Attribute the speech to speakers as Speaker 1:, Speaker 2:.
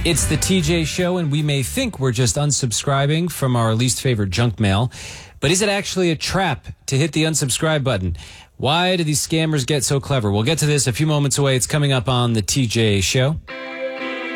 Speaker 1: It's the TJ Show, and we may think we're just unsubscribing from our least favorite junk mail, but is it actually a trap to hit the unsubscribe button? Why do these scammers get so clever? We'll get to this a few moments away. It's coming up on the TJ Show.